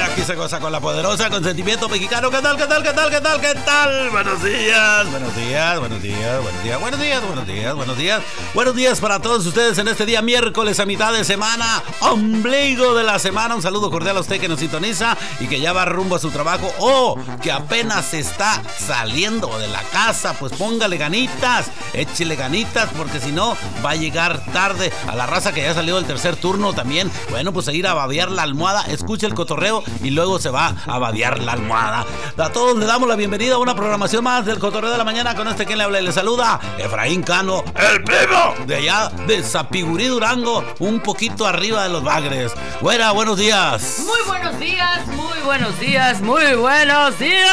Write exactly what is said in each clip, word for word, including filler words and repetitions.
Aquí se goza con la poderosa, con sentimiento mexicano. ¿Qué tal, qué tal, qué tal, qué tal, qué tal? Buenos días, buenos días, buenos días, buenos días, buenos días, buenos días, buenos días. Buenos días para todos ustedes en este día miércoles a mitad de semana, ombligo de la semana. Un saludo cordial a usted que nos sintoniza y que ya va rumbo a su trabajo o que apenas está saliendo de la casa. Pues póngale ganitas, échele ganitas, porque si no va a llegar tarde. A la raza que ya salió del tercer turno también, bueno, pues a ir a babear la almohada, escuche el cotorreo y luego se va a babear la almohada. A todos le damos la bienvenida a una programación más del Cotorreo de la Mañana. Con este quien le habla y le saluda, Efraín Cano, el primo de allá de Zapigurí, Durango, un poquito arriba de los Bagres. Güera, buenos días. Muy buenos días, muy buenos días, muy buenos días.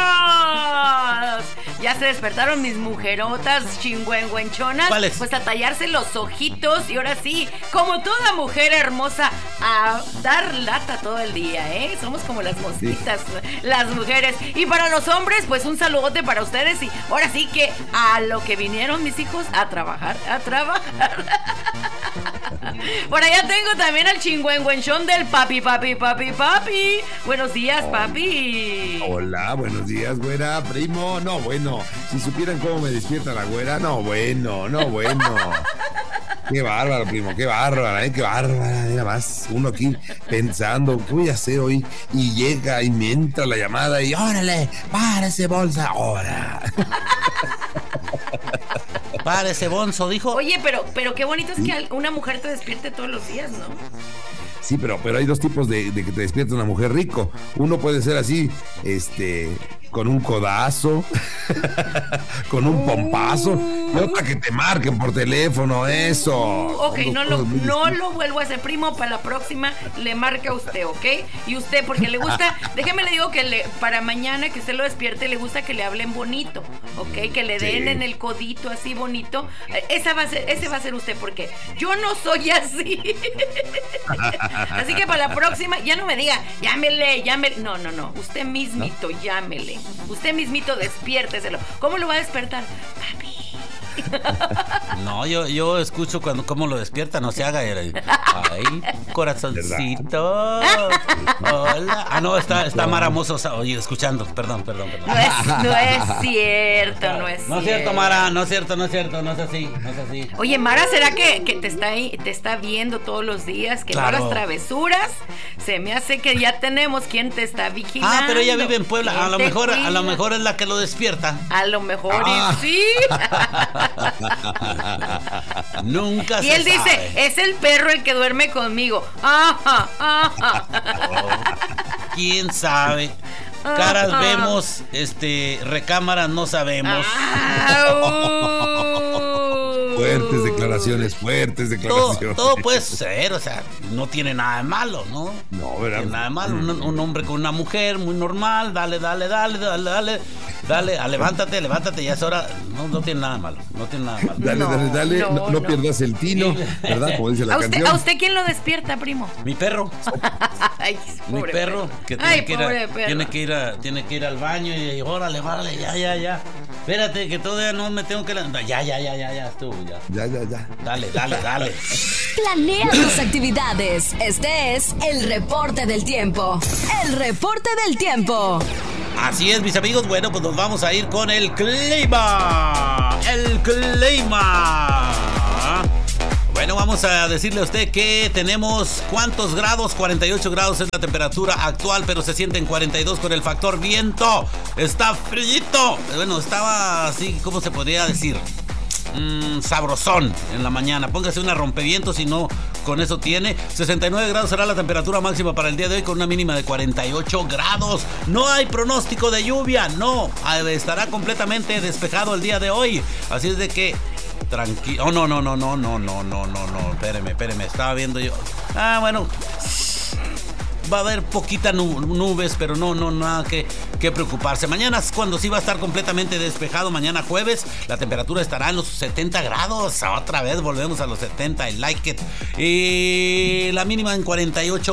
Ya se despertaron mis mujerotas chingüengüenchonas. ¿Cuáles? Pues a tallarse los ojitos y ahora sí, como toda mujer hermosa, a dar lata todo el día, ¿eh? Somos como las mosquitas, sí, las mujeres. Y para los hombres, pues un saludote para ustedes. Y ahora sí que a lo que vinieron mis hijos, a trabajar, a trabajar. Por allá tengo también al chingüengüenchón del papi, papi, papi, papi. Buenos días, papi. Hola, buenos días, güera, primo. No, bueno, si supieran cómo me despierta la güera, no, bueno, no, bueno. Qué bárbaro, primo, qué bárbara, ¿eh? Qué bárbara. Mira más, uno aquí pensando, ¿qué voy a hacer hoy? Y llega y me entra la llamada y órale, párese bolsa, ahora. Párese bonzo, dijo. Oye, pero, pero qué bonito es que una mujer te despierte todos los días, ¿no? Sí, pero, pero hay dos tipos de, de que te despierta una mujer rico. Uno puede ser así, este, con un codazo, con un pompazo, y otra que te marquen por teléfono, eso. Uh, ok, no lo, no lo vuelvo a hacer, primo. Para la próxima le marca a usted, ¿ok? Y usted, porque le gusta, déjeme le digo que le, para mañana que usted lo despierte, le gusta que le hablen bonito, ¿ok? Que le den sí. en el codito así bonito. Esa va a ser, ese va a ser usted, porque yo no soy así. Así que para la próxima, ya no me diga, llámele, llámele. No, no, no. Usted mismito, ¿no? Llámele. Usted mismito, despiérteselo. ¿Cómo lo va a despertar? Papi. No, yo, yo escucho cuando cómo lo despierta, no se haga. Ay, corazoncito. Hola. Ah, no, está, está Mara Mozo, oye, escuchando. Perdón, perdón, perdón. No es, no es cierto, no es cierto. No es cierto, Mara, no es cierto, no es cierto, no es así, no es así. Oye, Mara, ¿será que, que te está ahí, te está viendo todos los días? Que claro. No hagas travesuras. Se me hace que ya tenemos quien te está vigilando. Ah, pero ella vive en Puebla. A lo mejor, cuida? a lo mejor es la que lo despierta. A lo mejor ah. y sí. Nunca y se él sabe. Dice, es el perro el que duerme conmigo. Ajá, ajá. Oh, ¿quién sabe? Caras ajá. vemos, este, recámaras no sabemos. Fuertes declaraciones, fuertes declaraciones. Todo, todo puede ser, o sea, no tiene nada de malo, ¿no? No, ¿verdad? No tiene nada de malo. Un, un hombre con una mujer muy normal, dale, dale, dale, dale, dale, dale, a levántate, levántate, ya es hora. No, no tiene nada de malo, no tiene nada de malo. Dale, no, dale, dale, no, no, no pierdas el tino, ¿verdad? Como dice la ¿A usted, canción. ¿A usted quién lo despierta, primo? Mi perro. Ay, Mi perro, que tiene, Ay, que ir a, tiene que ir a, tiene que ir al baño y órale, órale, ya, ya, ya. Espérate, que todavía no me tengo que... Ya, ya, ya, ya, ya, estuvo, ya. Ya, ya, ya. Dale, dale, dale. Planea tus actividades. Este es el reporte del tiempo. El reporte del tiempo. Así es, mis amigos. Bueno, pues nos vamos a ir con el clima. El clima. Bueno, vamos a decirle a usted que tenemos ¿cuántos grados? cuarenta y ocho grados es la temperatura actual, pero se siente en cuarenta y dos con el factor viento. Está frillito. Bueno, estaba así, ¿cómo se podría decir? Mm, sabrosón en la mañana. Póngase una rompevientos, si no, con eso tiene. sesenta y nueve grados será la temperatura máxima para el día de hoy, con una mínima de cuarenta y ocho grados. No hay pronóstico de lluvia, no. Estará completamente despejado el día de hoy. Así es de que tranquilo. Oh, no, no, no, no, no, no, no, no, no. Espéreme, espéreme. Estaba viendo yo. Ah, bueno. Va a haber poquita nubes, pero no, no, nada que, que preocuparse. Mañana es cuando sí va a estar completamente despejado. Mañana jueves, la temperatura estará en los setenta grados. Otra vez volvemos a los setenta, I like it. Y la mínima en cuarenta y ocho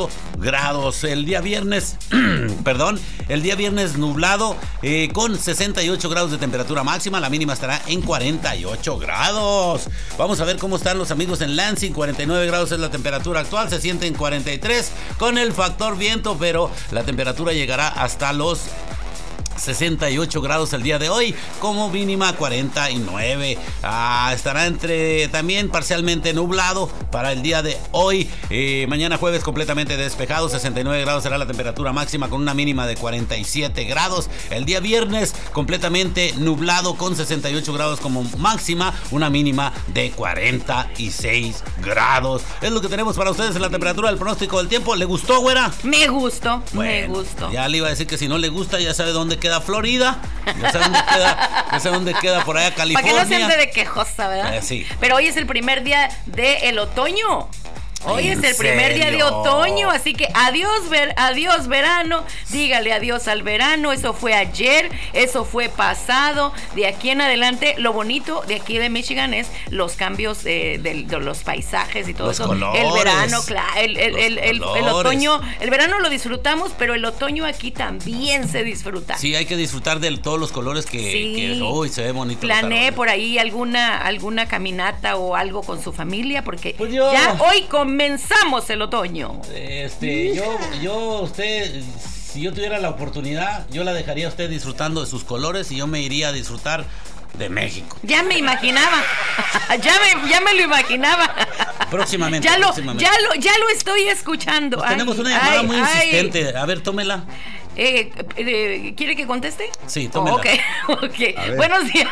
grados. El día viernes, perdón, el día viernes nublado eh, con sesenta y ocho grados de temperatura máxima. La mínima estará en cuarenta y ocho grados. Vamos a ver cómo están los amigos en Lansing. cuarenta y nueve grados es la temperatura actual. Se siente en cuarenta y tres con el factor viento, pero la temperatura llegará hasta los sesenta y ocho grados el día de hoy, como mínima cuarenta y nueve. Ah, estará entre también parcialmente nublado para el día de hoy. Eh, mañana jueves completamente despejado, sesenta y nueve grados será la temperatura máxima con una mínima de cuarenta y siete grados. El día viernes completamente nublado con sesenta y ocho grados como máxima, una mínima de cuarenta y seis grados. Es lo que tenemos para ustedes en la temperatura del pronóstico del tiempo. ¿Le gustó, güera? Me gustó, bueno, me gustó. Ya le iba a decir que si no le gusta, ya sabe dónde queda Florida, ya sabe dónde queda, ya sabe dónde queda por allá California. Para que no se ande de quejosa, ¿verdad? Eh, sí. Pero hoy es el primer día del otoño. Hoy es el primer serio? día de otoño, así que adiós, ver, adiós verano, dígale adiós al verano. Eso fue ayer, eso fue pasado. De aquí en adelante, lo bonito de aquí de Michigan es los cambios eh, de, de los paisajes y todo los eso. Colores, el verano, claro, el, el, el, el, el colores. otoño, el verano lo disfrutamos, pero el otoño aquí también se disfruta. Sí, hay que disfrutar de todos los colores que, Sí. que uy, se ve bonito. Planeé por ahí alguna, alguna caminata o algo con su familia, porque Pues yo- ya hoy comenzamos el otoño. Este, yo, yo, usted, si yo tuviera la oportunidad, yo la dejaría a usted disfrutando de sus colores y yo me iría a disfrutar de México. Ya me imaginaba, ya me, ya me lo imaginaba. Próximamente, Ya lo, próximamente. ya lo, ya lo estoy escuchando. Pues Ay, tenemos una llamada ay, muy ay. insistente. A ver, tómela. Eh, eh, ¿Quiere que conteste? Sí, tómela. Oh, ok, ok. ver. Buenos días.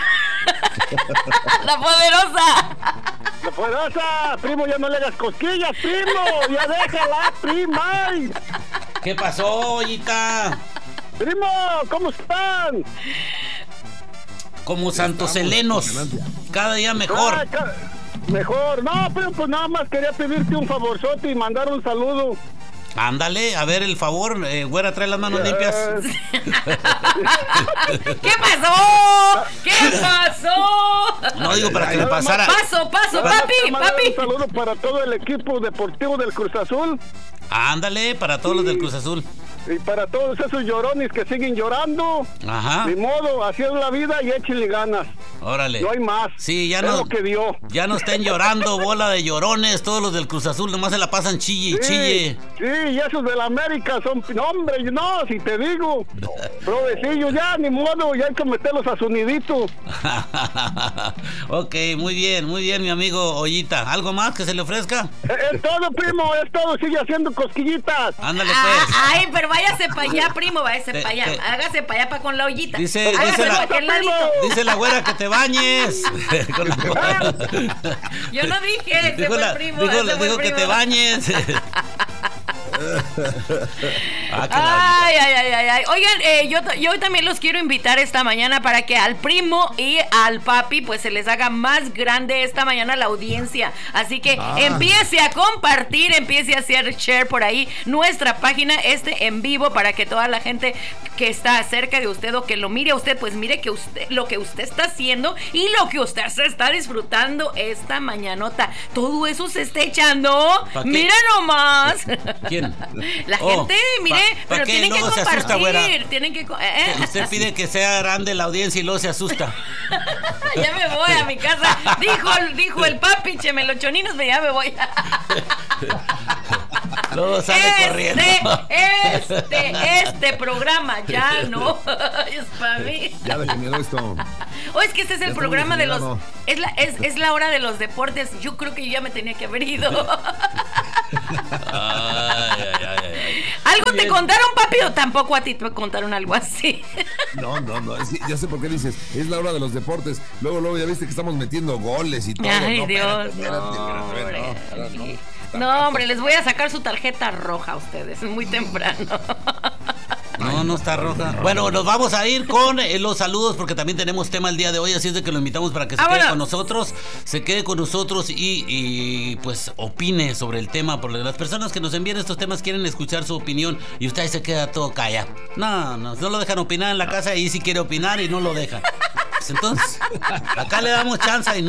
La poderosa. ¡La poderosa! Primo, ya no le hagas cosquillas, primo. Ya déjala, prima. Ay. ¿Qué pasó, ollita? Primo, ¿cómo están? Como Santos Helenos. Cada día mejor. Ah, ca- mejor. No, pero pues nada más quería pedirte un favorzote y mandar un saludo. Ándale, a ver el favor, eh, güera, trae las manos limpias. Eh, ¿Qué pasó? ¿Qué pasó? No digo para que le Nada más pasara. Paso, paso, nada más papi, te mandar papi. Un saludo para todo el equipo deportivo del Cruz Azul Ándale, para todos los del Cruz Azul. y para todos esos llorones que siguen llorando. Ajá. Ni modo, así es la vida y échenle ganas. Órale. No hay más. Sí, ya Es no. lo que dio. Ya no estén llorando, bola de llorones. Todos los del Cruz Azul nomás se la pasan chille y chille. Sí, y esos de la América son, no, hombre, no, si te digo, provecillo, ya, ni modo, ya hay que meterlos a su nidito. Ok, muy bien, muy bien, mi amigo Ollita. ¿Algo más que se le ofrezca? Es, es todo, primo, es todo, sigue haciendo cosquillitas. Ándale, Ah, pues. ay, pero váyase para allá, primo, váyase Te- para allá. te- Hágase para allá para con la ollita. Dice- Hágase dice la- pa' aquel ladito. Dice la güera que te bañes. Con la güera. Yo no dije, ese Dijo, fue la- el primo. dijo- ese fue el dijo que primo. te bañes. Ah, que la- Ay, ay, ay, ay, ay. Oigan, eh, yo, t- yo también los quiero invitar esta mañana para que al primo y al papi pues se les haga más grande esta mañana la audiencia. Así que Ah. empiece a compartir, empiece a hacer share por ahí nuestra página, este en vivo, para que toda la gente que está cerca de usted o que lo mire a usted, pues mire que usted, lo que usted está haciendo y lo que usted se está disfrutando esta mañanota. Todo eso se está echando. ¿Pa qué? Mira nomás. ¿Quién? La Oh, gente, mire, pa- pa pero qué tienen que luego se asusta, güera. compartir, tienen que... co- eh, Usted pide que sea grande la audiencia y luego se asusta. ya me voy a mi casa. Dijo, dijo el papi, cheme los choninos, pero ya me voy. Luego sale corriendo. Este, este, este programa ya no es para mí. Ya degeneró esto. O es que este es el Ya programa de estamos los... Es la, es, es la hora de los deportes. Yo creo que yo ya me tenía que haber ido. Ay, ay, ay, ay. ¿Algo Muy te bien. contaron, papi, o tampoco a ti te contaron algo así? No, no, no. es que ya sé por qué dices. Es la hora de los deportes. Luego, luego ya viste que estamos metiendo goles y todo. Ay, no, Dios, espérate, espérate, no, espérate, hombre. espérate, no, no. No, hombre, les voy a sacar su tarjeta roja a ustedes. Es muy temprano. No, no está roja. Bueno, nos vamos a ir con eh, los saludos porque también tenemos tema el día de hoy, así es de que lo invitamos para que se ¡Vámonos! quede con nosotros, se quede con nosotros y, y, pues opine sobre el tema, porque las personas que nos envían estos temas quieren escuchar su opinión y usted ahí se queda todo callado. No, no, no lo dejan opinar en la casa y sí quiere opinar y no lo dejan. Pues entonces, acá le damos chance y no.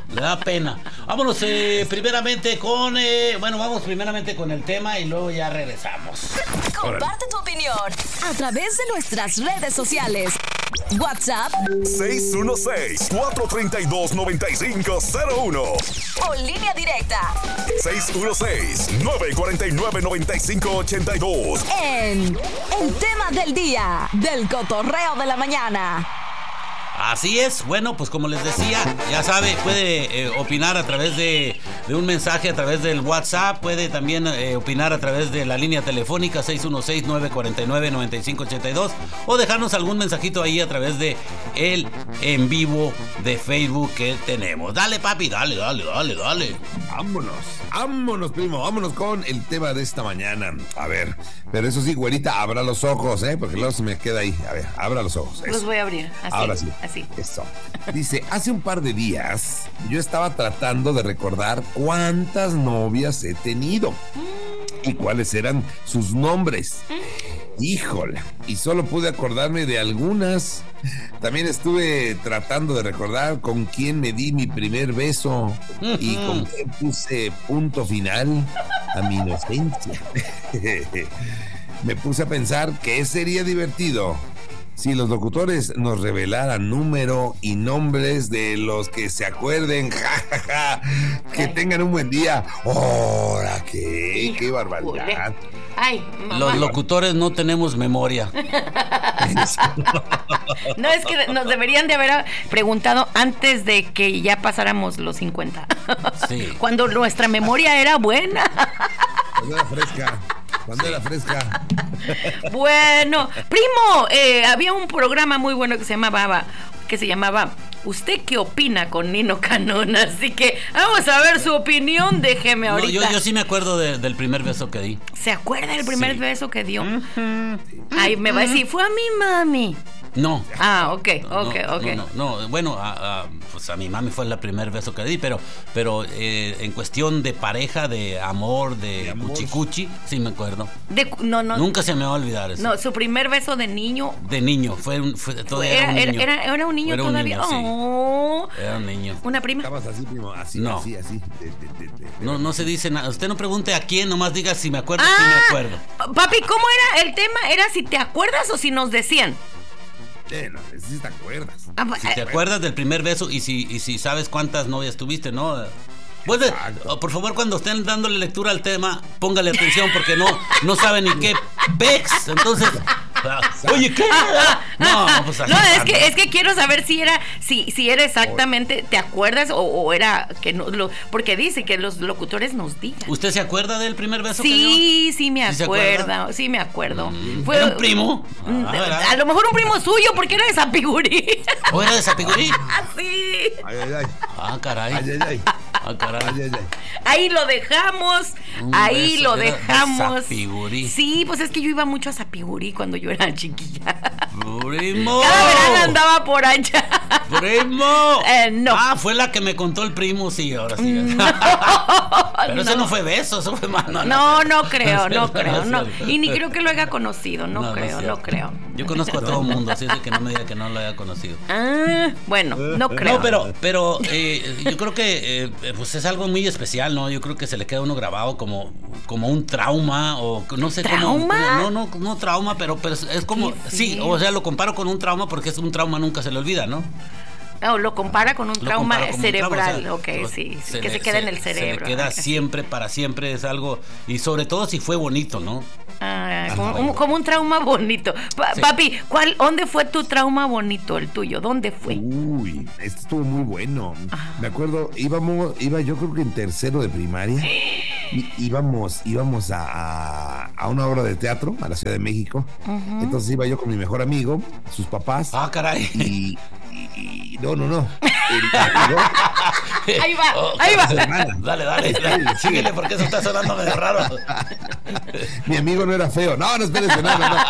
Le da pena. Vámonos eh, primeramente con... Eh, bueno, vamos primeramente con el tema y luego ya regresamos. Comparte tu opinión a través de nuestras redes sociales. WhatsApp seis uno seis, cuatro tres dos, nueve cinco cero uno o línea directa seis uno seis, nueve cuatro nueve, nueve cinco ocho dos. En el tema del día del cotorreo de la mañana. Así es, bueno, pues como les decía, ya sabe, puede eh, opinar a través de, de un mensaje, a través del WhatsApp, puede también eh, opinar a través de la línea telefónica seis uno seis, nueve cuatro nueve, nueve cinco ocho dos o dejarnos algún mensajito ahí a través de el en vivo de Facebook que tenemos. Dale, papi, dale, dale, dale, dale. Vámonos, vámonos, primo, vámonos con el tema de esta mañana. A ver, pero eso sí, güerita, abra los ojos, ¿eh? Porque luego se me queda ahí. A ver, abra los ojos. Los eso. voy a abrir, así. Ahora sí. Así. Eso. Dice, hace un par de días yo estaba tratando de recordar cuántas novias he tenido y cuáles eran sus nombres. Híjole, y solo pude acordarme de algunas. También estuve tratando de recordar con quién me di mi primer beso y con quién puse punto final a mi inocencia. Me puse a pensar que sería divertido si los locutores nos revelaran número y nombres de los que se acuerden, jajaja, que tengan un buen día. ¡Hora qué! ¡Qué barbaridad! Ay, mamá. Los locutores no tenemos memoria. No, es que nos deberían de haber preguntado antes de que ya pasáramos los cincuenta. Sí. Cuando nuestra memoria era buena. Cuando era fresca. Cuando era fresca. Bueno, primo, eh, había un programa muy bueno que se llamaba, que se llamaba ¿Usted qué opina? Con Nino Canón. Así que vamos a ver su opinión. Déjeme ahorita. No, yo, yo sí me acuerdo de, del primer beso que di. ¿Se acuerda del primer Sí. beso que dio? Uh-huh. Ay, me va a decir, fue a mi mami. No. Ah, ok, No, ok, no, ok. No, no, no. Bueno, a, a, pues a mi mami fue el primer beso que di, pero, pero eh, en cuestión de pareja, de amor, de, De amor. cuchicuchi, sí me acuerdo. De, no, no. Nunca se me va a olvidar eso. No, su primer beso de niño. De niño, fue un, fue, todavía Era, era un era, niño. era, era un niño Era un todavía. niño, sí. Oh. Era un niño. Una prima. Estabas así, primo, así, No. así, así. De, de, de, de, No, no se dice nada. Usted no pregunte a quién, nomás diga si me acuerdo, Ah, si me acuerdo. pa- papi, ¿cómo era el tema? ¿Era si te acuerdas o si nos decían? Eh, no, si te acuerdas. Ah, Si te acuerdas del primer beso y si, y si sabes cuántas novias tuviste, ¿no? Vuelve, oh, por favor, cuando estén dándole lectura al tema, póngale atención porque no, no sabe ni qué pex. Entonces, oye, ¿qué? No, pues así. No, es que es que quiero saber si era si si era exactamente, ¿te acuerdas o, o era que no lo porque dice que los locutores nos digan? ¿Usted se acuerda del primer beso que dio? Sí, sí me ¿Sí se acuerdo, acuerda? sí me acuerdo. Mm, ¿era un primo? Mm, Ah, ¿verdad? a lo mejor un primo suyo porque era de Zapigurí. ¿O era de Zapigurí? Sí. Ay, ay, ay. Ah, caray. Ay, ay, ay. Ah, caray. Ay, ay, ay. Ahí lo dejamos, Un ahí beso lo era de dejamos. Zapigurí. Sí, pues es que yo iba mucho a Zapigurí cuando yo era chiquilla. ¡Primo! Cada verano andaba por allá. ¡Primo! Eh, no. Ah, fue la que me contó el primo, sí, ahora sí. No, Pero ese no fue beso, eso fue mano. No, no creo, no es creo, no. cierto. Y ni creo que lo haya conocido, no, No, no es creo, cierto. no creo. Yo conozco a todo el mundo, así es de que no me diga que no lo haya conocido. Ah, bueno, no creo. No, pero, pero eh, yo creo que eh, pues es algo muy especial, ¿no? Yo creo que se le queda a uno grabado como, como un trauma o no sé cómo. ¿Trauma? No, no, no trauma, pero, pero es como, Qué sí, feo. o sea, lo comparo con un trauma porque es un trauma nunca se le olvida, ¿no? No, lo compara con un Lo trauma comparo como un cerebral, trauma, o sea, ok, sí, se que le- se queda en el cerebro. Se le queda ok. siempre, para siempre, es algo, y sobre todo si fue bonito, ¿no? Ah, como, un, como un trauma bonito. Pa- Sí. Papi, ¿cuál, ¿dónde fue tu trauma bonito, el tuyo? ¿Dónde fue? Uy, esto estuvo muy bueno. Me acuerdo, íbamos, iba yo creo que en tercero de primaria. í- íbamos, íbamos a, a, a una obra de teatro a la Ciudad de México. Entonces iba yo con mi mejor amigo, sus papás. Ah, caray. Y, y- y- no, no, no. El amigo, Ahí va, Oh, ahí va. su hermana. Dale, dale, dale, síguele porque eso está sonando medio raro. Mi amigo no era feo. No, no, espérese, no, no, no.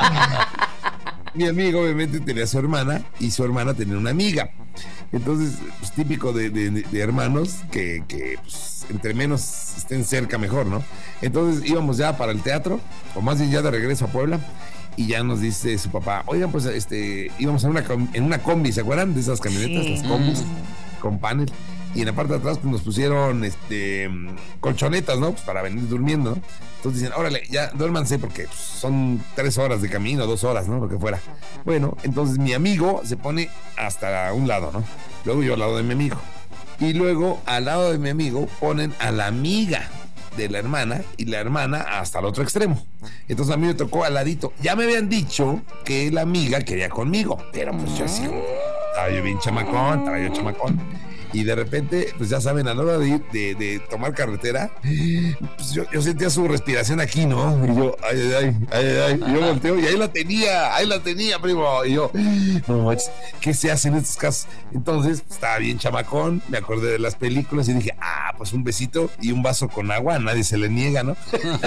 Mi amigo obviamente tenía a su hermana y su hermana tenía una amiga. Entonces, pues, típico de, de- de hermanos que, que pues, entre menos estén cerca mejor, ¿no? Entonces íbamos ya para el teatro, o más bien ya de regreso a Puebla, y ya nos dice su papá, oigan, pues este, íbamos a una, com- en una combi, ¿se acuerdan de esas camionetas, Sí. las combis, con panel? y en la parte de atrás pues, nos pusieron este colchonetas, ¿no? Pues para venir durmiendo, ¿no? Entonces dicen, órale, ya duérmanse porque pues, son tres horas de camino, dos horas, ¿no? Lo que fuera. Bueno, entonces mi amigo se pone hasta un lado, ¿no? Luego yo al lado de mi amigo. Y luego al lado de mi amigo ponen a la amiga de la hermana y la hermana hasta el otro extremo. Entonces a mí me tocó al ladito. Ya me habían dicho que la amiga quería conmigo, pero pues yo así, estaba yo bien chamacón, estaba yo chamacón. Y de repente, pues ya saben, a la hora de ir, de, de tomar carretera, pues yo, yo sentía su respiración aquí, ¿no? Y yo, ay, ay, ay, ay, ay. Y yo volteo y ahí la tenía, ahí la tenía, primo. Y yo, no manches, ¿qué se hace en estos casos? Entonces, estaba bien chamacón, me acordé de las películas y dije, ah, pues un besito y un vaso con agua, a nadie se le niega, ¿no?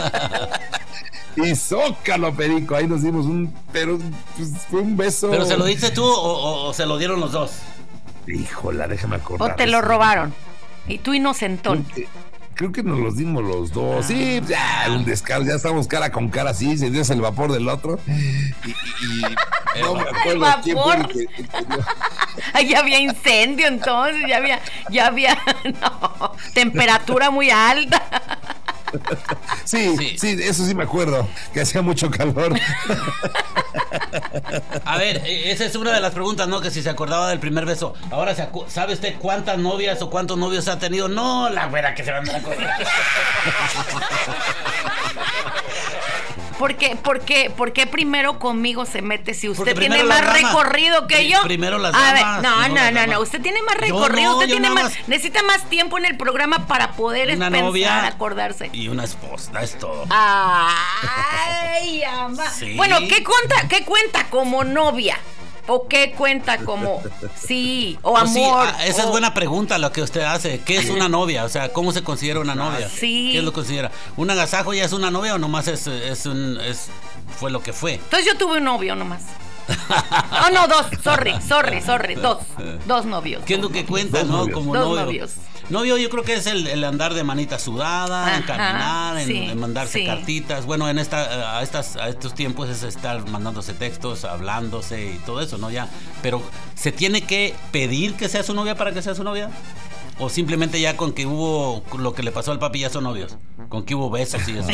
Y zócalo, perico, ahí nos dimos un, pero pues, fue un beso. ¿Pero se lo diste tú o, o, o se lo dieron los dos? Híjola, déjame acordar. O te lo robaron. Y tú inocentón. Creo que, creo que nos los dimos los dos. Sí, ya, un descaro. Ya estamos cara con cara así. Se dio el vapor del otro. Y, y, y no me acuerdo el vapor. quién fue el que, el que dio. Ay, ya había incendio entonces. Ya había, ya había no, temperatura muy alta. Sí, sí, sí, eso sí me acuerdo. Que hacía mucho calor. A ver, esa es una de las preguntas, ¿no? Que si se acordaba del primer beso. Ahora, ¿sabe usted cuántas novias o cuántos novios ha tenido? No, la güera que se va a andar a correr. ¿Por qué, por, qué, ¿Por qué primero conmigo se mete si usted Porque tiene más recorrido que yo? Primero las A damas. ver, no, no, no, no, usted tiene más recorrido, no, usted tiene más, más... necesita más tiempo en el programa para poder una pensar, novia acordarse. Y una esposa, es todo. Ay, ama. Sí. Bueno, ¿qué cuenta, qué cuenta como novia? ¿O qué cuenta como sí o pues amor? Sí, esa o... es buena pregunta lo que usted hace. ¿Qué es una novia? O sea, ¿cómo se considera una novia? Sí. ¿Qué es lo que considera? ¿Un agasajo ya es una novia o nomás es, es un es fue lo que fue? Entonces yo tuve un novio nomás. Oh, no, dos, sorry, sorry, sorry, dos, dos novios. ¿Qué es lo que cuenta, dos no? Novios. Como dos novio. novios. Novio yo creo que es el, el andar de manita sudada, Ajá, en caminar, en, sí, en mandarse sí. cartitas. Bueno, en esta a estas a estos tiempos es estar mandándose textos, hablándose y todo eso, ¿no? Ya, pero ¿se tiene que pedir que sea su novia para que sea su novia? ¿O simplemente ya con que hubo lo que le pasó al papi ya son novios? ¿Con que hubo besos y eso?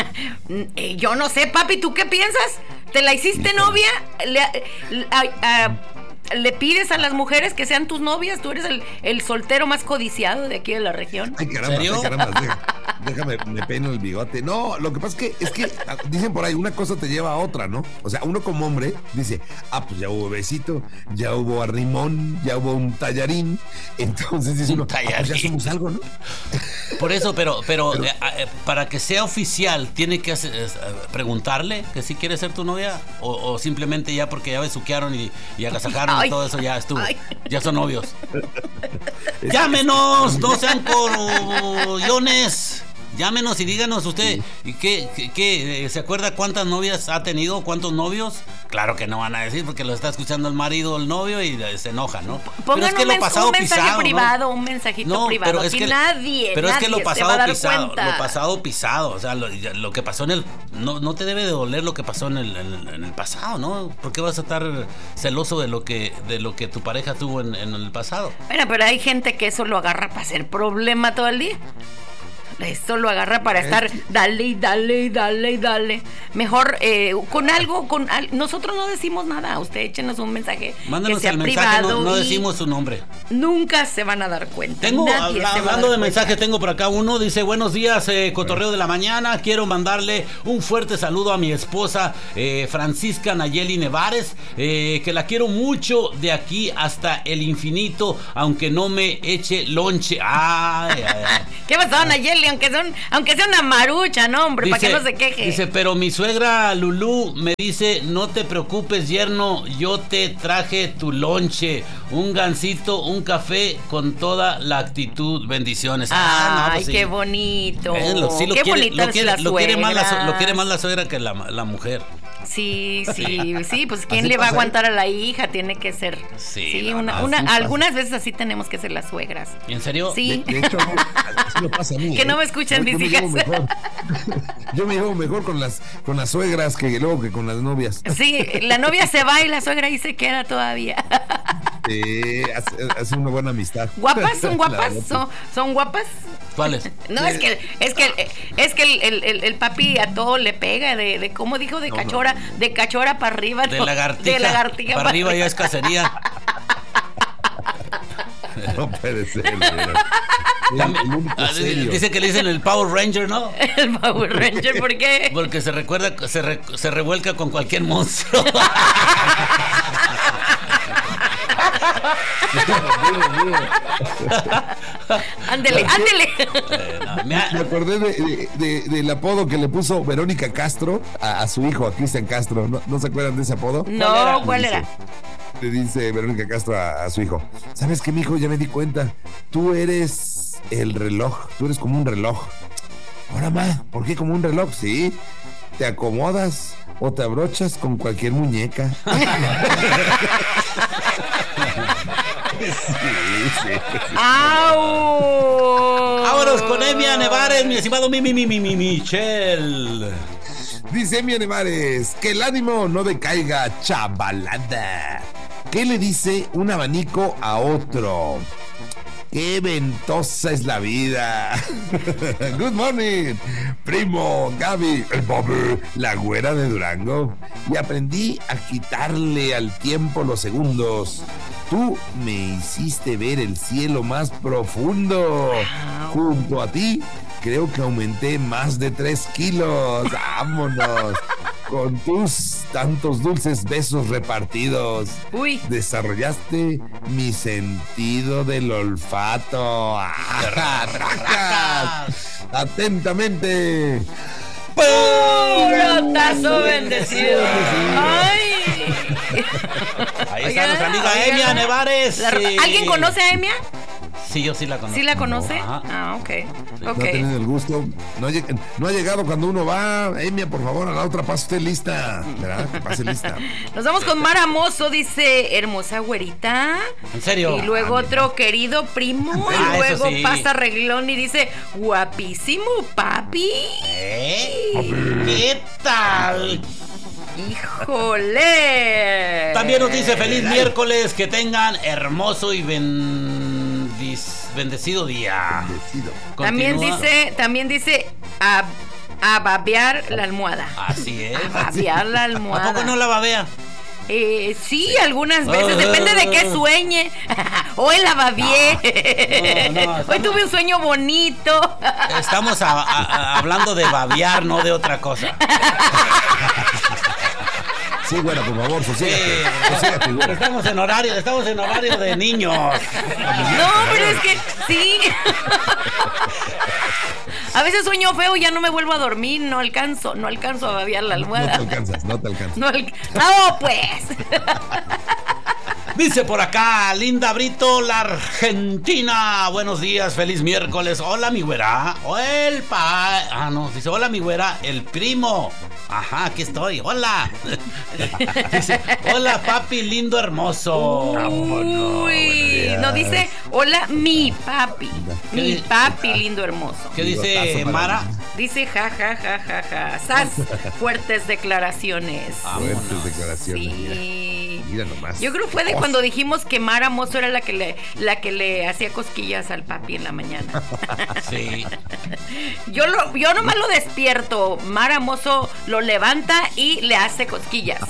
Yo no sé, papi, ¿tú qué piensas? ¿Te la hiciste novia? ¿Le, le, a, a, ¿Le pides a las mujeres que sean tus novias? ¿Tú eres el, el soltero más codiciado de aquí de la región? Ay, caramba, ¿En serio? ay, caramba, deja, déjame, me peino el bigote. No, lo que pasa es que, es que dicen por ahí, una cosa te lleva a otra, ¿no? O sea, uno como hombre dice, ah, pues ya hubo besito, ya hubo arrimón, ya hubo un tallarín. Entonces dice uno, ah, pues ya hacemos algo, ¿no? Por eso, pero, pero, pero eh, eh, para que sea oficial, ¿tiene que hacer, eh, preguntarle que si quiere ser tu novia? O, o simplemente ya porque ya besuquearon y, y agasajaron y todo eso ya estuvo. Ay. Ya son novios. Llámenos, no sean corollones. Llámenos y díganos usted, ¿y qué, qué, qué, se acuerda cuántas novias ha tenido? ¿Cuántos novios? Claro que no van a decir porque lo está escuchando el marido o el novio y se enoja, ¿no? Pongan es que un, lo pasado un mensaje pisado, privado, ¿no? un mensajito no, privado. Pero es Aquí que, nadie, pero nadie es que lo pasado se va a dar pisado, cuenta. lo pasado pisado, o sea, lo, lo que pasó en el, no, no te debe de doler lo que pasó en el, en el, en el pasado, ¿no? ¿Por qué vas a estar celoso de lo que, de lo que tu pareja tuvo en, en el pasado? Bueno, pero hay gente que eso lo agarra para hacer problema todo el día. Esto lo agarra para estar dale y dale y dale y dale. Mejor eh, con algo, con al, nosotros no decimos nada. Usted échenos un mensaje. Mándanos que sea el mensaje, privado, no, no decimos su nombre. Nunca se van a dar cuenta. Tengo, Nadie habla, se va hablando a de dar mensajes, tengo por acá uno, dice, buenos días, eh, cotorreo de la mañana, quiero mandarle un fuerte saludo a mi esposa, eh, Francisca Nayeli Nevares, eh, que la quiero mucho de aquí hasta el infinito, aunque no me eche lonche. Ay, ay, ay. ¿Qué pasó, Nayeli? Aunque son, aunque sea una marucha, no, hombre, para que no se queje. Dice, pero mi suegra Lulú me dice, no te preocupes, yerno, yo te traje tu lonche, un gansito, un café con toda la actitud, bendiciones. Ah, no, pues sí. Qué bonito. Eh, lo, sí, lo qué quiere, bonita lo es quiere, la lo quiere suegra. más la, lo quiere más la suegra que la, la mujer. Sí, sí, sí, pues ¿quién Así le va a pasa, aguantar ¿eh? a la hija? Tiene que ser. Sí, sí no, una, no, una, así algunas pasa. veces así tenemos que ser las suegras. ¿En serio? Sí. De, de hecho, así me pasa a mí. Que ¿eh? no me escuchan yo, mis yo hijas. Me llevo mejor. Yo me llevo mejor con las, con las suegras que luego que con las novias. Sí, la novia se va y la suegra ahí se queda todavía. Sí, hace, hace una buena amistad. ¿Guapas? ¿Son guapas? ¿Son, son guapas? ¿Cuáles? No, es que es que es que el, el, el, el papi a todo le pega, de, de ¿cómo dijo? De no, cachora, no. de cachora para arriba. De no, lagartija. De lagartija para arriba ya es cacería. No puede ser, el, el dice que le dicen el Power Ranger, ¿no? El Power Ranger, ¿por qué? Porque se recuerda, se, re, se revuelca con cualquier monstruo. Ándele, ándele. Eh, no, me, me acordé de, de, de, del apodo que le puso Verónica Castro a, a su hijo, a Cristian Castro. ¿No, ¿No se acuerdan de ese apodo? No, ¿cuál era? Le dice Verónica Castro a, a su hijo: ¿sabes qué, mijo? Ya me di cuenta. Tú eres el reloj. Tú eres como un reloj. Ahora, ma, ¿por qué como un reloj? Sí. Te acomodas o te abrochas con cualquier muñeca. Sí, sí. ¡Au! Vámonos con Emia Nevares, mi estimado Mimi, Mimi, Mimi, Michelle. Dice Emia Nevares: que el ánimo no decaiga, chavalada. ¿Qué le dice un abanico a otro? ¡Qué ventosa es la vida! Good morning, primo, Gaby, el Bobby, la güera de Durango. Y aprendí a quitarle al tiempo los segundos. Tú me hiciste ver el cielo más profundo. Junto a ti, creo que aumenté más de tres kilos. ¡Vámonos! Con tus tantos dulces besos repartidos. Uy. Desarrollaste mi sentido del olfato. ¡Ah, tracas! Atentamente. ¡Purotazo bendecido! ¡Ay! Ahí está nuestra amiga Emia Nevares. La, sí. ¿Alguien conoce a Emia? Sí, yo sí la conozco. ¿Sí la conoce? No, ah, ok. okay. No ha tenido el gusto. No ha, no ha llegado cuando uno va. Emia, por favor, a la otra pase usted lista. ¿Verdad? Que pase lista. Nos vamos con Mara Mozo, dice: hermosa güerita. ¿En serio? Y luego ah, otro querido primo. Ah, y luego sí. pasa Reglón y dice: guapísimo, papi. ¿Eh? ¿Qué tal? ¡Híjole! También nos dice: feliz miércoles, que tengan hermoso y bendis, bendecido día. Bendecido. También dice, también dice a, a babear la almohada. Así es. A babear la almohada. ¿A poco no la babea? Eh, sí, algunas veces, depende de qué sueñe. Hoy la babié. No, no, no, estamos... Hoy tuve un sueño bonito. Estamos a, a, a, hablando de babear, no de otra cosa. Sí, bueno, por favor, sosígate, sí, sosígate, bueno. Estamos en horario, estamos en horario de niños. No, pero es que sí. A veces sueño feo y ya no me vuelvo a dormir, no alcanzo, no alcanzo a babear la almohada. No te alcanzas, no te alcanzas. No, al... no pues. Dice por acá, Linda Brito, la Argentina. Buenos días, feliz miércoles. Hola, mi güera. El pa... Ah, no, dice, hola, mi güera, el primo. Ajá, aquí estoy, hola. Dice, hola, papi, lindo, hermoso. Uy, no, dice, hola, mi papi. Mi papi, lindo, hermoso. ¿Qué dice Mara? Dice, ja, ja, ja, ja, ja. Sas, fuertes declaraciones. Fuertes declaraciones. Sí. Mira, mira nomás. Yo creo que fue de cuando dijimos que Mara Mozo era la que le, la que le hacía cosquillas al papi en la mañana. Sí. Yo, lo, yo nomás lo despierto. Mara Mozo lo levanta y le hace cosquillas.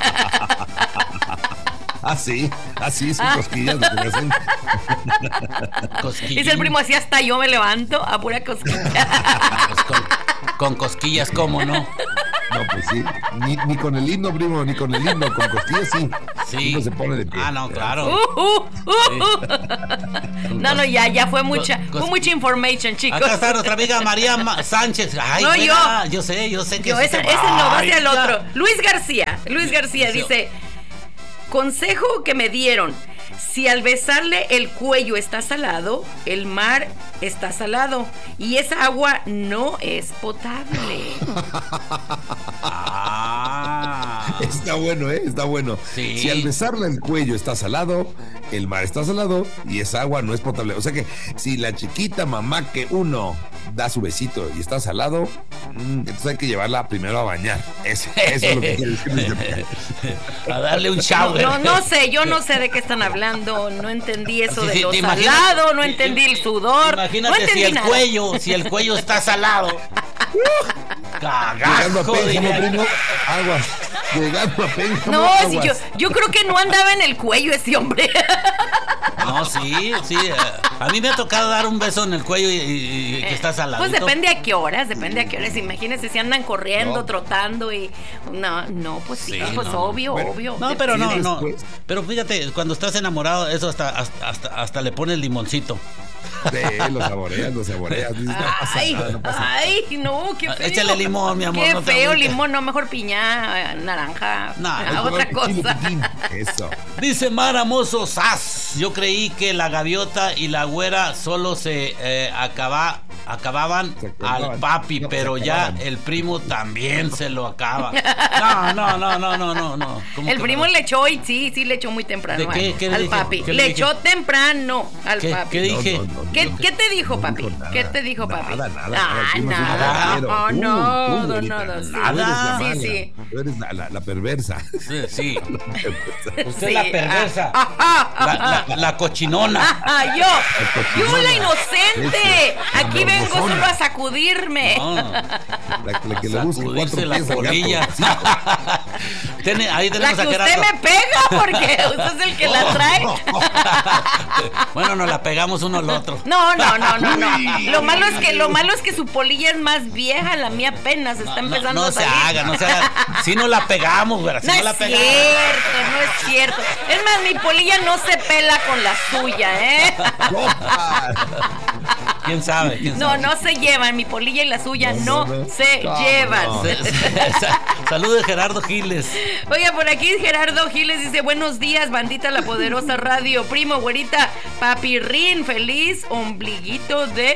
Ah, sí, así son cosquillas lo que me hacen. Dice el primo, así hasta yo me levanto a pura cosquilla. Pues con, con cosquillas, ¿cómo no? No, pues sí, ni, ni con el himno, primo, ni con el himno, con cosquillas sí. Sí. Uno se pone de pie. Ah, no, claro. Uh, uh, uh, sí. No, no, ya, ya fue mucha, Cos- fue mucha information, chicos. Acá está nuestra amiga María Ma- Sánchez. Ay, No, buena, yo. yo sé, yo sé que Yo, sí ese, te- ese no va Ay, hacia el ya. otro. Luis García, Luis García dice: consejo que me dieron: si al besarle el cuello está salado, el mar está salado y esa agua no es potable. Ah. Está bueno, ¿eh? Está bueno. Sí. Si al besarle el cuello está salado, el mar está salado y esa agua no es potable. O sea que si la chiquita mamá que uno da su besito y está salado, Mm, entonces hay que llevarla primero a bañar. Eso, eso es lo que quiere decir. A darle un shower. No, no sé, yo no sé de qué están hablando. No entendí eso Sí, de sí, lo te imaginas- salado, no entendí el sudor. Imagínate no entendí si el nada. cuello, si el cuello está salado. Llegando a Cagajo, Pénjamo, diría. primo, aguas. Llegando a Pénjamo, No, si aguas. yo, yo creo que no andaba en el cuello ese hombre. No, sí, sí. eh, A mí me ha tocado dar un beso en el cuello y, y- y que está saladito. Pues depende a qué horas, depende a qué horas. Imagínense si andan corriendo, No. trotando y. No, no, pues sí, Sí, pues no, no. obvio, Bueno, obvio. No, pero no, Sí, no. después. Pero fíjate, cuando estás enamorado, eso hasta, hasta, hasta, hasta le pones limoncito. Sí, lo saboreas, lo saboreas. Dices, no pasa Ay, nada, no pasa nada. ay, no, qué feo. Échale limón, mi amor, Qué no te feo, agüites. limón, no, mejor piña, naranja, No, ah, Ay, otra pero chile cosa. piquín, Eso. Dice Mara Mozo Sas. Yo creí que la gaviota y la güera solo se eh, acaba, acababan Se acababan. al papi, No, se pero ya acababan. el primo también se lo acaba. No, no, no, no, no, no, no. ¿Cómo El que primo no? le echó y sí, sí le echó muy temprano ¿De qué? al- ¿Qué le al dije? papi. ¿Qué le Le dije? echó temprano al ¿Qué, papi. qué dije? No, no, no, ¿Qué, no, ¿Qué te dijo, no papi? dijo nada. ¿Qué te dijo, papi? Nada, nada. Ah, nada, nada. Tú, Oh, tú, no, tú, no, bonita. no, sí. Tú eres la Sí, mala. sí. Tú eres la, la, la perversa. Sí, sí. Usted Sí, es la perversa. ah, ajá, La, ajá. la, la cochinona. Ah, yo, yo la inocente. Eso, Aquí la vengo morbosona. solo a sacudirme. No, La, la que le busca cuatro sacudirse la pies al polilla. gato. Tiene- ahí La tenemos que a usted Gerardo. me pega porque usted es el que la trae. Bueno, nos la pegamos uno al otro. No, no, no, no, no. Lo malo es que lo malo es que su polilla es más vieja, la mía apenas está No, empezando no a se salir. haga, no se haga. Si no la pegamos, güey. Si No no, es la pegamos. cierto, no es cierto. Es más, mi polilla no se pela con la suya, ¿eh? Copa. ¿Quién sabe? ¿Quién No, sabe? no se llevan. Mi polilla y la suya No, no, no, no. se No, llevan. no. Saludos de Gerardo Giles. Oiga, por aquí Gerardo Giles dice: buenos días, bandita La Poderosa Radio. Primo, güerita, papirrín, feliz ombliguito de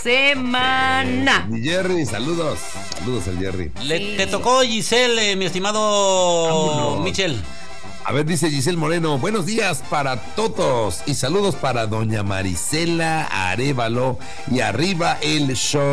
semana. Mi Jerry, saludos. Saludos al Jerry. Le- Sí. Te tocó Giselle, eh, mi estimado Vámonos. Michel. A ver, dice Giselle Moreno, buenos días para todos y saludos para doña Marisela Arevalo y arriba el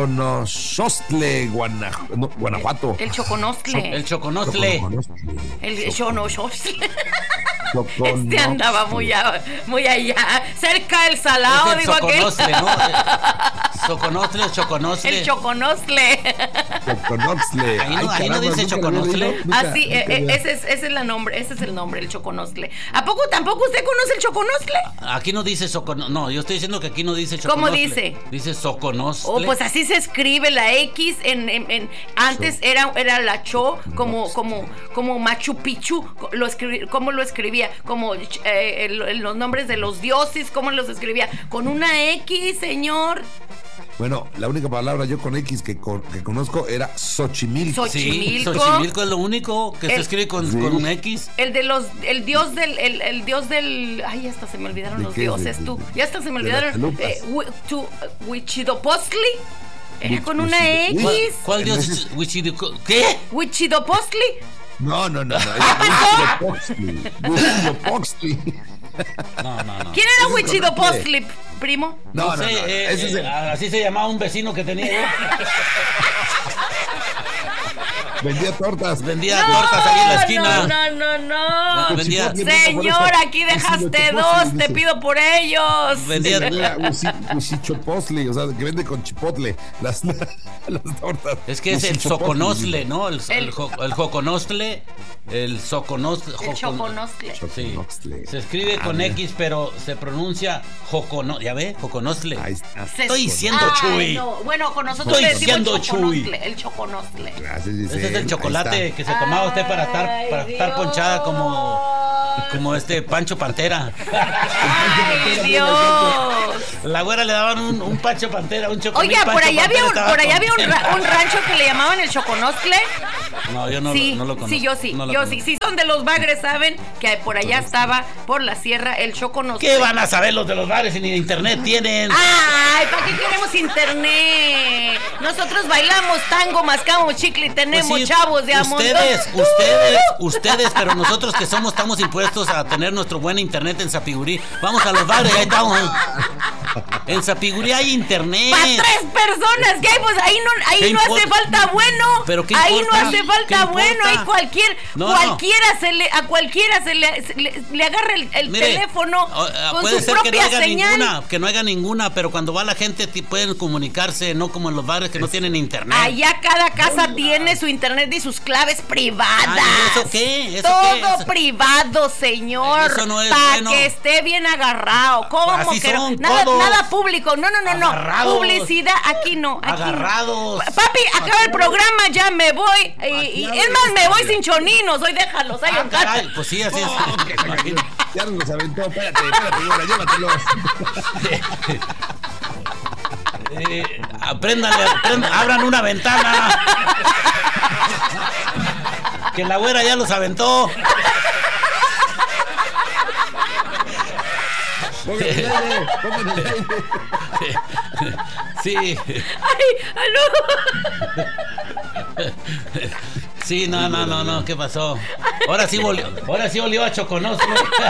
Xonosostle, Guanaj- no, Guanajuato. El choconostle. El choconostle. El choconostle. Choconostle. Este andaba muy, a- muy allá, cerca del salado, Es el digo aquel. soconostle, ¿no? Eh, Soconostle o choconostle. El choconostle. Choconostle. Ahí no- Ay, ahí no caramba, dice nunca lo había choconostle. leído, nunca- Así, nunca eh, eh, había- ese es, ese es el nombre, ese es el nombre, el choconostle. ¿A poco tampoco usted conoce el choconostle? Aquí no dice soconostle. No, yo estoy diciendo que aquí no dice ¿Cómo choconostle. dice? Dice soconostle. Oh, pues así se escribe la X en, en- en- antes era, era la cho como como como Machu Picchu, lo escribí, cómo lo escribía, como eh, el- los nombres de los dioses, cómo los escribía, con una X, señor. Bueno, la única palabra yo con X que, con- que conozco era Xochimilco. Xochimilco. Sí, Xochimilco es lo único que se El- escribe con, Sí. con un X. El de los, el dios del, el, el dios del, ay, hasta se me olvidaron ¿De los qué? dioses, ¿De- tú, de- ya hasta se me de las olvidaron. chalupas? Eh, Hui- tu- Huichidopostli, era con una Huichidopostli. ¿Cuál, X. cuál dios? Ese es- Huichidico- ¿Qué? Huichidopostli. No, no, no, no. Huitzilopochtli. Huitzilopochtli. No, no, no. ¿Quién era Ese es Huichidopostli, primo? No, no, no. sé, eh, Ese es el- eh, así se llamaba un vecino que tenía yo. vendía tortas. Vendía tortas ahí en la esquina. No, no, no, no. Vendía, Señor, aquí dejaste dos, te pido por ellos. vendía, Era Huichichopostli, o sea, que vende con chipotle las, las tortas. es que es el Huichichopostli. soconostle, ¿no? El, el, El- jo- el joconostle, el soconostle. El jocon- choconostle. Sí, Choconostle. se escribe con Ah, X, pero se pronuncia joconostle. ¿Ya ve? Joconostle. Ahí está. Se- Estoy diciendo Ay, Chuy. no. Bueno, con nosotros Estoy le decimos diciendo Chuy. choconostle, el choconostle. Gracias, Ese Giselle. es el Ahí chocolate está. que se tomaba usted para estar, Ay, para estar Dios. ponchada como, como este Pancho Pantera. Ay, Dios. La güera le daban un, un Pancho Pantera, un chocolate. Oiga, por allá había, un, por allá había un, ra- un rancho que le llamaban el choconostle. No, yo no, sí, lo, no lo conozco. sí, yo sí, no lo yo conozco. sí. Sí, son de los bagres, saben que por allá estaba, por la sierra, el choconostle. ¿Qué van a saber los de los bares si ni internet tienen? Ay, ¿para qué queremos internet? Nosotros bailamos tango, mascamos chicle y tenemos Pues sí, chavos de amor. Ustedes, ustedes, ustedes, pero nosotros que somos, estamos impuestos a tener nuestro buen internet en Sapigurí. Vamos a los bares, ahí estamos. En Sapigurí hay internet. Para tres personas que hay, pues ahí no, ahí no hace falta bueno. ¿Pero qué ahí importa? no hace falta bueno. Ahí cualquier, no, cualquiera no. se le, a cualquiera se le, se le, le agarra el, el Mire, teléfono uh, con puede su ser propia que no haya señal. ninguna, que no haya ninguna, pero cuando va la gente pueden comunicarse, no como en los bares que no tienen internet. Allá cada casa no, tiene su internet y sus claves privadas. Ay, ¿eso qué? ¿Eso Todo qué? Eso... privado, señor. Eso no es para bueno. que esté bien agarrado. ¿Cómo Así que son no? Nada, todos. nada público. No, no, no, no. Agarrados. Publicidad aquí no. Aquí Agarrados. No. Papi, acaba el programa, ya me voy. Y, y, es más, me voy sin choninos. Hoy déjalos. Ay, ah, caray, pues sí, así es. Ya nos aventó. Espérate, espérate, güera, llévatelo. Eh, apréndanle, aprendan, abran una ventana. Que la güera ya los aventó. Pónganle el aire, pónganle el aire. Sí. Ay, aló. Sí, no, no, no, no, ¿qué pasó? Ahora sí volvió, ahora sí olió a choconostle.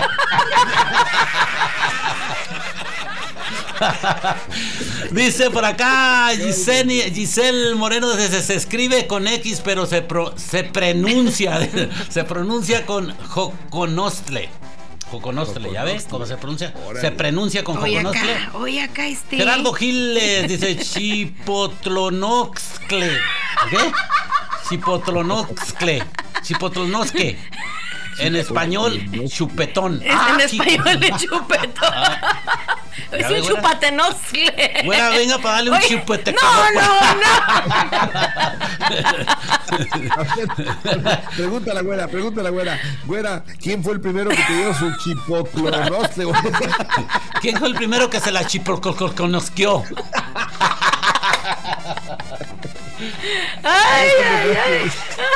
Dice por acá Giselle, Giselle Moreno, se, se escribe con X, pero se, pro, se pronuncia, se pronuncia con joconostle. Joconostle, ¿ya ves cómo se pronuncia? Se pronuncia con joconostle. Hoy acá este. Gerardo Giles dice chipotlonoxcle. ¿Qué? Chipotlonoxcle. Chipotlonosque. En español, chupetón. Es ah, en español de chupetón. Ah, es un chupatenoscle. Bueno, venga para darle un Oye, chupete. No, no, no. Pregunta a la güera, pregunta a la güera. Güera, ¿quién fue el primero que te dio su chipotlonostle? ¿Quién fue el primero que se la chipotlonosqueó? Ay, ay, ay.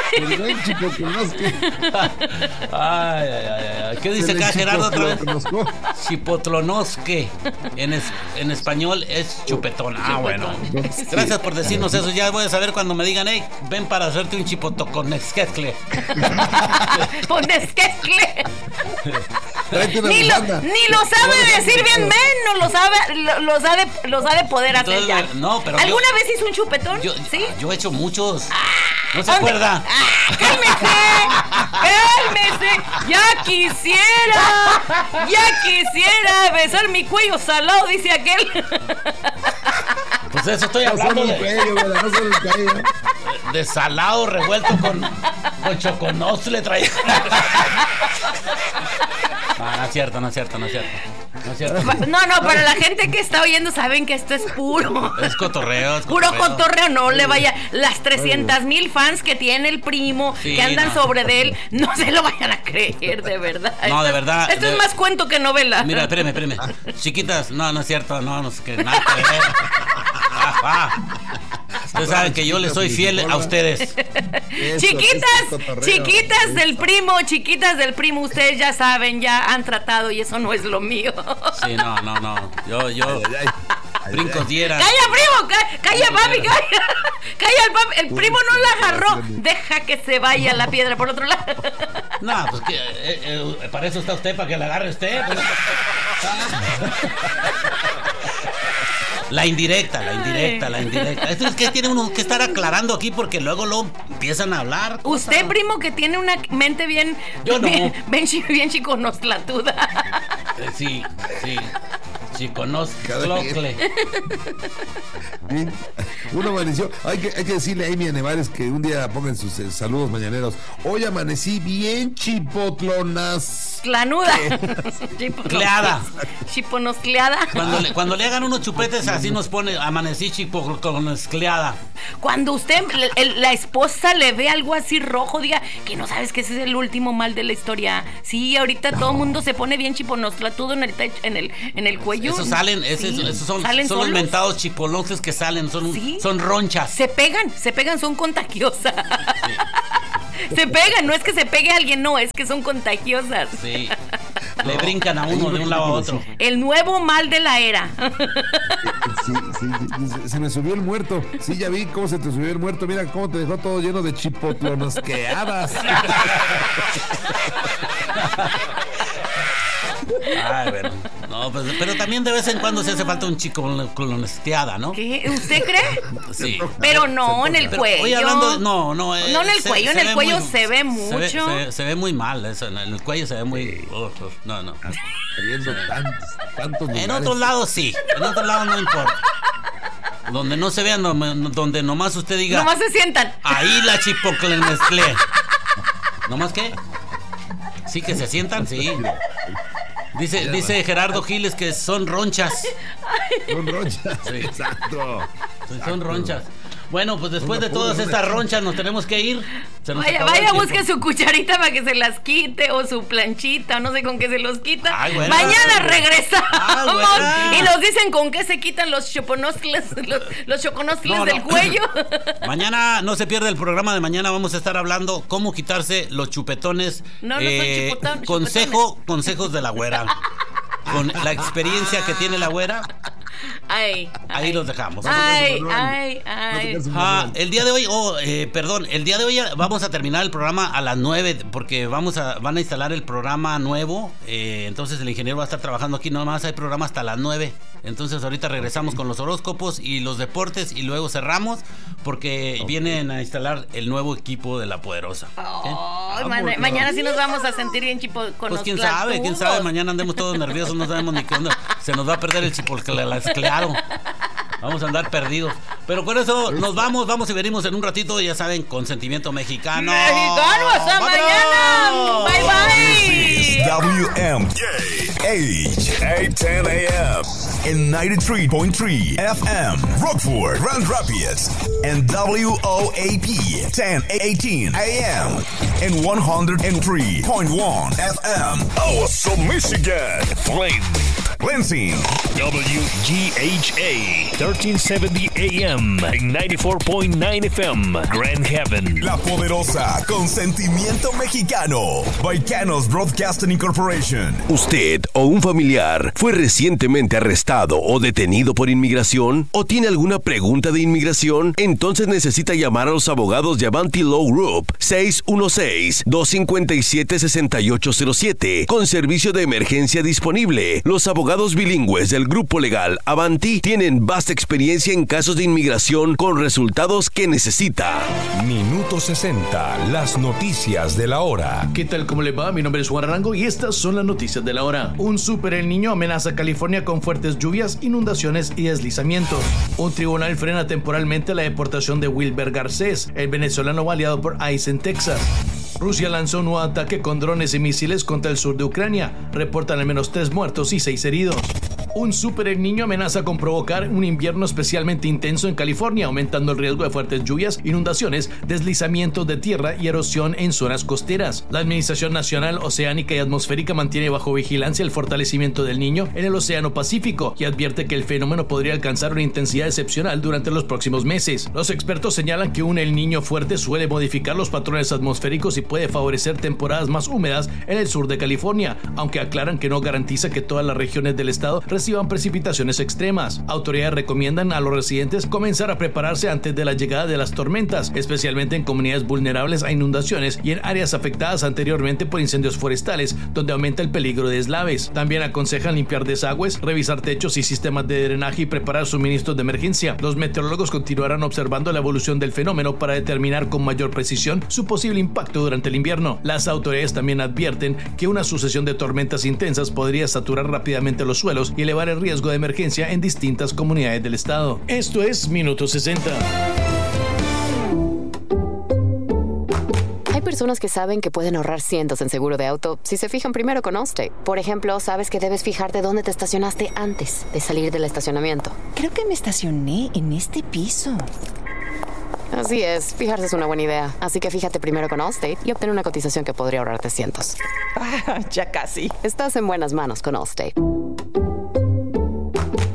Ay, ay, ay, ay. ¿Qué dice acá Gerardo otra vez? Chipotlonosque. En, es, en español es chupetón. Ah, bueno. Gracias por decirnos eso. Ya voy a saber cuando me digan, hey, ven para hacerte un chipotoconesquescle. Ponesquescle. Ni lo, ni lo sabe decir bien menos, lo sabe, lo, lo sabe, lo sabe poder hacer ya. No, pero ¿Alguna yo, vez hizo un chupetón? Yo, ¿Sí? Yo he hecho muchos. Ah, ¿No se acuerda? Ah, ¡cálmese! ¡Cálmese! ¡Ya quisiera! ¡Ya quisiera besar mi cuello salado! Dice aquel. Pues eso estoy hablando de, cuello, ¿verdad? No solo el cuello. De salado revuelto con, con choconostle traía. No, no es cierto, no es cierto, no es cierto. No, es cierto. No, no, para la gente que está oyendo saben que esto es puro. Es cotorreo, es Puro cotorreo. cotorreo, no le vaya. Las trescientas mil fans que tiene el primo, sí, que andan no. sobre de él, no se lo vayan a creer, de verdad. No, esto, de verdad. Esto de... es más cuento que novela. Mira, espérame, espérame. Chiquitas, no, no es cierto, no, no sé qué, nada que ver. Ah, ah. Ustedes saben que yo les soy fiel a ustedes. Eso, chiquitas, eso es chiquitas eso. del primo, chiquitas del primo, ustedes ya saben, ya han tratado y eso no es lo mío. Sí, no, no, no. Yo, yo, Ay, ay, ay, brincos ay. diera. Calla, primo, calla, calla papi, calla. Calla el papi, el primo no la agarró. Deja que se vaya la piedra por otro lado. No, pues que eh, eh, para eso está usted, para que la agarre usted. Pues. La indirecta, la indirecta, la indirecta. Esto es que tiene uno que estar aclarando aquí porque luego lo empiezan a hablar. Usted, primo, que tiene una mente bien. Yo no. Bien, bien, chi- bien chiconostlatuda. Eh, sí, sí. Chiconostle. Bien. Una maldición. Hay que, hay que decirle a Amy a Nevares que un día pongan sus eh, saludos mañaneros. Hoy amanecí bien chipotlonas. Clanuda. Cleada. Chiponoscleada. Cuando le, cuando le hagan unos chupetes así nos pone amanecí chiconoscleada. Cuando usted, el- el- la esposa le ve algo así rojo, diga que no sabes que ese es el último mal de la historia. Sí, ahorita todo el mundo se pone bien chiponostlatudo en el techo, en el, en el cuello. Esos salen, ese- Sí, esos son, salen son los solos. mentados chipolonces que salen, son, Sí. son ronchas. Se pegan, se pegan, son contagiosas. Se pegan, no es que se pegue a alguien, no, es que son contagiosas. Sí. Le brincan a uno de un lado a otro. El nuevo mal de la era. Sí, sí, sí, se, se me subió el muerto. Sí, ya vi cómo se te subió el muerto. Mira cómo te dejó todo lleno de chipotlonosqueadas. Ay, bueno. No, pues, pero también de vez en cuando se hace falta un chico colonesteada, ¿no? ¿Qué? ¿Usted cree? Sí. Pero no en el Pero, cuello. oye, hablando de, no, no. Eh, no en el se, cuello, se en el cuello muy, se ve mucho. Se ve, se, se ve muy mal eso, en el cuello se ve muy... Uh, uh, no, no. Viendo tantos, tantos En otros lados sí, en otros lados no importa. Donde no se vean, donde nomás usted diga... Nomás se sientan. Ahí la chipoclemescle. ¿Nomás qué? Sí, que se sientan, sí. Dice, dice Gerardo Giles que son ronchas. Son ronchas, sí. Exacto. Sí, son ronchas. Bueno, pues después de todas estas ronchas nos tenemos que ir. Se nos vaya, vaya, busque su cucharita para que se las quite, o su planchita, o no sé con qué se los quita. Ay, mañana regresamos. Ah, y nos dicen con qué se quitan los choponostles, los, los choconostles no, no. del cuello. Mañana no se pierde el programa de mañana. Vamos a estar hablando cómo quitarse los chupetones. No, no eh, son chupetón, consejo, chupetones. Consejos de la güera. Con la experiencia que tiene la güera. Ay, ahí ay, los dejamos. Ay, ay, ay. Ah, el día de hoy, oh, eh, perdón, el día de hoy vamos a terminar el programa a las nueve porque vamos a, van a instalar el programa nuevo. Eh, entonces el ingeniero va a estar trabajando aquí. Nomás hay programa hasta las nueve. Entonces ahorita regresamos con los horóscopos y los deportes y luego cerramos porque okay. vienen a instalar el nuevo equipo de La Poderosa. Oh, ¿eh? ma- mañana sí nos vamos a sentir bien chipo con pues los quién platudos. sabe, quién sabe, mañana andemos todos nerviosos, no sabemos ni qué onda. Se nos va a perder el chipolclasclaro. Vamos a andar perdidos. Pero con eso nos vamos, vamos y venimos en un ratito, ya saben, con sentimiento mexicano. ¡Mexicano! ¡Hasta mañana! ¡Bye, bye! W M J H eight ten A M and ninety-three point three F M Rockford, Grand Rapids, and W O A P ten eighteen A M and one oh three point one F M Awesome Michigan, Flint, Lansing, W G H A thirteen seventy A M and ninety-four point nine F M Grand Haven. La Poderosa con sentimiento mexicano. Baicanos Broadcasting Incorporation. ¿Usted o un familiar fue recientemente arrestado o detenido por inmigración? ¿O tiene alguna pregunta de inmigración? Entonces necesita llamar a los abogados de Avanti Law Group seis uno seis, dos cinco siete, seis ocho cero siete con servicio de emergencia disponible. Los abogados bilingües del grupo legal Avanti tienen vasta experiencia en casos de inmigración con resultados que necesita. Minuto sesenta, las noticias de la hora. ¿Qué tal? ¿Cómo le va? Mi nombre es Juan Arango y estas son las noticias de la hora. Un super El Niño amenaza a California con fuertes lluvias, inundaciones y deslizamientos. Un tribunal frena temporalmente la deportación de Wilber Garcés, el venezolano baleado por ICE en Texas. Rusia lanzó un nuevo ataque con drones y misiles contra el sur de Ucrania. Reportan al menos tres muertos y seis heridos. Un super El Niño amenaza con provocar un invierno especialmente intenso en California, aumentando el riesgo de fuertes lluvias, inundaciones, deslizamientos de tierra y erosión en zonas costeras. La Administración Nacional Oceánica y Atmosférica mantiene bajo vigilancia el fortalecimiento del Niño en el Océano Pacífico y advierte que el fenómeno podría alcanzar una intensidad excepcional durante los próximos meses. Los expertos señalan que un El Niño fuerte suele modificar los patrones atmosféricos y puede favorecer temporadas más húmedas en el sur de California, aunque aclaran que no garantiza que todas las regiones del estado reciban precipitaciones extremas. Autoridades recomiendan a los residentes comenzar a prepararse antes de la llegada de las tormentas, especialmente en comunidades vulnerables a inundaciones y en áreas afectadas anteriormente por incendios forestales, donde aumenta el peligro de deslaves. También aconsejan limpiar desagües, revisar techos y sistemas de drenaje y preparar suministros de emergencia. Los meteorólogos continuarán observando la evolución del fenómeno para determinar con mayor precisión su posible impacto durante el invierno. Las autoridades también advierten que una sucesión de tormentas intensas podría saturar rápidamente los suelos y elevar el riesgo de emergencia en distintas comunidades del estado. Esto es Minuto sesenta. Hay personas que saben que pueden ahorrar cientos en seguro de auto si se fijan primero con Allstate. Por ejemplo, sabes que debes fijarte dónde te estacionaste antes de salir del estacionamiento. Creo que me estacioné en este piso. Así es, fijarse es una buena idea. Así que fíjate primero con Allstate y obtén una cotización que podría ahorrarte cientos. Ah, ya casi. Estás en buenas manos con Allstate.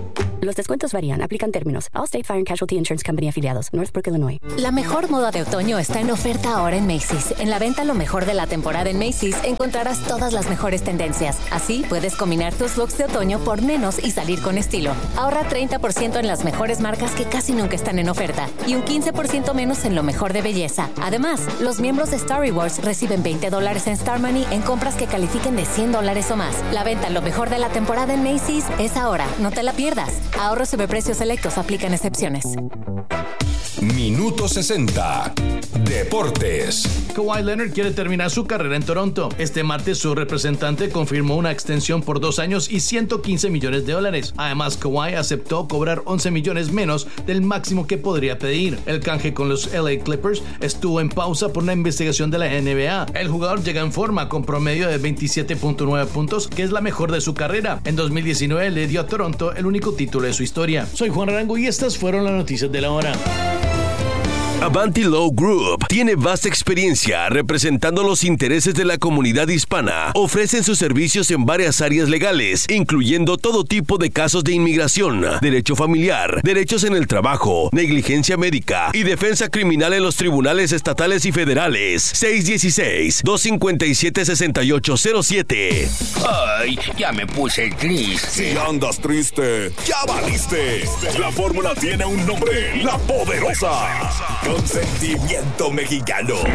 Los descuentos varían, aplican términos. Allstate Fire and Casualty Insurance Company afiliados, Northbrook, Illinois. La mejor moda de otoño está en oferta ahora en Macy's. En la venta lo mejor de la temporada en Macy's encontrarás todas las mejores tendencias. Así puedes combinar tus looks de otoño por menos y salir con estilo. Ahorra treinta por ciento en las mejores marcas que casi nunca están en oferta y un quince por ciento menos en lo mejor de belleza. Además, los miembros de Star Rewards reciben veinte dólares en Star Money en compras que califiquen de cien dólares o más. La venta lo mejor de la temporada en Macy's es ahora. No te la pierdas. Ahorros sobre precios selectos, aplican excepciones. Minuto sesenta. Deportes. Kawhi Leonard quiere terminar su carrera en Toronto. Este martes su representante confirmó una extensión por dos años y ciento quince millones de dólares. Además, Kawhi aceptó cobrar once millones menos del máximo que podría pedir. El canje con los L A Clippers estuvo en pausa por una investigación de la N B A. El jugador llega en forma con promedio de veintisiete punto nueve puntos, que es la mejor de su carrera. En dos mil diecinueve le dio a Toronto el único título de su historia. Soy Juan Arango y estas fueron las noticias de la hora. Avanti Law Group tiene vasta experiencia representando los intereses de la comunidad hispana. Ofrecen sus servicios en varias áreas legales, incluyendo todo tipo de casos de inmigración, derecho familiar, derechos en el trabajo, negligencia médica y defensa criminal en los tribunales estatales y federales. seis uno seis, dos cinco siete, seis ocho cero siete. Ay, ya me puse triste. Si andas triste, ya valiste. La fórmula tiene un nombre: La Poderosa. Consentimiento mexicano.